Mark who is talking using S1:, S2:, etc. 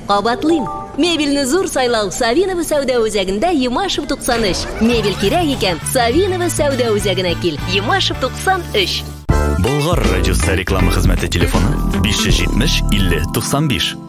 S1: Кабатлыйм. Мебельне зур сайлау Савинова сәүдә үзәгендә Ямашев 93. Мебель кирәк икән, Савинова сәүдә үзәгенә кил. Ямашев 93.
S2: Болгар радиосы реклама хезмәте телефоны 570 50 95.